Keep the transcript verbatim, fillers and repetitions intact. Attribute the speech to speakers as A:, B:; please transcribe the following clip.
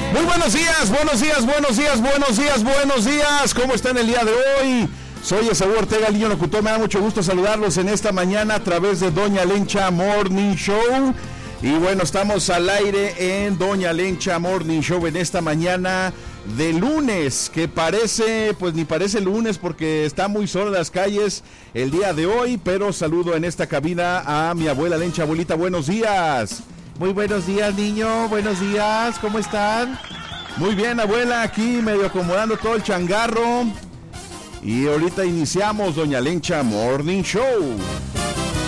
A: Muy buenos días, buenos días, buenos días, buenos días, buenos días. ¿Cómo están el día de hoy? Soy Esaú Ortega, el niño locutor. Me da mucho gusto saludarlos en esta mañana a través de Doña Lencha Morning Show. Y bueno, estamos al aire en Doña Lencha Morning Show en esta mañana de lunes, que parece, pues ni parece lunes porque está muy sola las calles el día de hoy, pero saludo en esta cabina a mi abuela Lencha. Abuelita, buenos días.
B: Muy buenos días, niño, buenos días, ¿cómo están?
A: Muy bien, abuela, aquí medio acomodando todo el changarro. Y ahorita iniciamos Doña Lencha Morning Show.